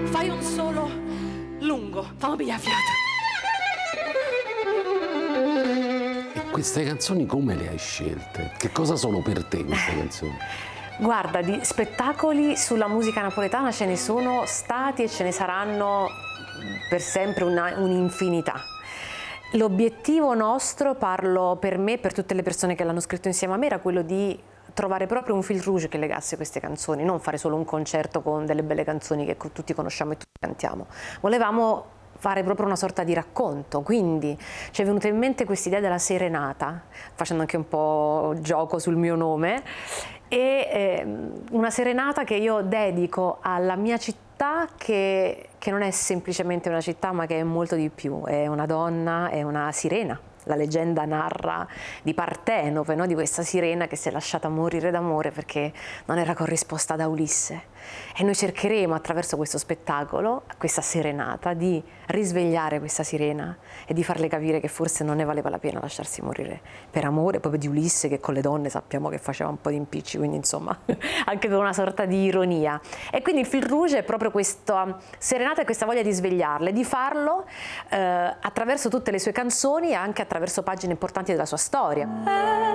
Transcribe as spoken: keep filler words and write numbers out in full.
fai un solo lungo, fammi pigliare fiato. E queste canzoni come le hai scelte? Che cosa sono per te queste canzoni? Guarda, di spettacoli sulla musica napoletana ce ne sono stati e ce ne saranno per sempre un'infinità. L'obiettivo nostro, parlo per me e per tutte le persone che l'hanno scritto insieme a me, era quello di trovare proprio un fil rouge che legasse queste canzoni, non fare solo un concerto con delle belle canzoni che tutti conosciamo e tutti cantiamo. Volevamo fare proprio una sorta di racconto, quindi ci è venuta in mente questa idea della serenata, facendo anche un po' gioco sul mio nome, e eh, una serenata che io dedico alla mia città, che, che non è semplicemente una città ma che è molto di più, è una donna, è una sirena. La leggenda narra di Partenope, no? Di questa sirena che si è lasciata morire d'amore perché non era corrisposta da Ulisse. E noi cercheremo attraverso questo spettacolo, questa serenata, di risvegliare questa sirena e di farle capire che forse non ne valeva la pena lasciarsi morire per amore proprio di Ulisse, che con le donne sappiamo che faceva un po' di impicci, quindi insomma anche per una sorta di ironia. E quindi il fil rouge è proprio questa serenata e questa voglia di svegliarle, di farlo eh, attraverso tutte le sue canzoni e anche attraverso pagine importanti della sua storia.